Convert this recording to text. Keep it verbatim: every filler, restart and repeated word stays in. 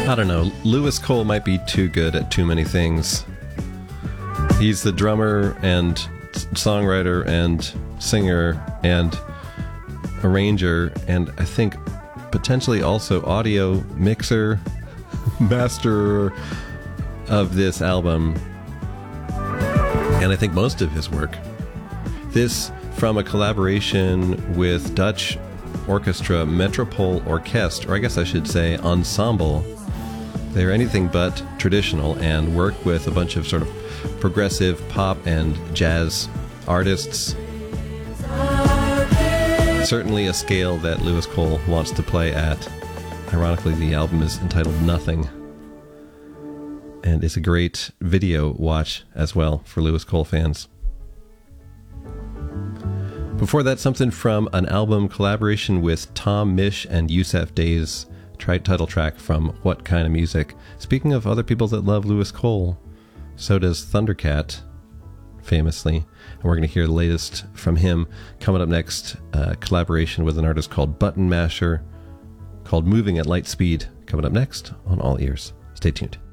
I don't know. Lewis Cole might be too good at too many things. He's the drummer and songwriter and singer and arranger, and I think potentially also audio mixer, master of this album, and I think most of his work. This from a collaboration with Dutch orchestra Metropole Orkest, or I guess I should say ensemble. They're anything but traditional and work with a bunch of sort of progressive pop and jazz artists. Certainly a scale that Lewis Cole wants to play at. Ironically, the album is entitled Nothing, and it's a great video watch as well for Lewis Cole fans. Before that, something from an album collaboration with Tom Misch and Yusef Day's title track from What Kind of Music. Speaking of other people that love Lewis Cole, so does Thundercat, famously. And we're going to hear the latest from him. Coming up next, a collaboration with an artist called Button Masher, called Moving at Light Speed. Coming up next on All Ears. Stay tuned.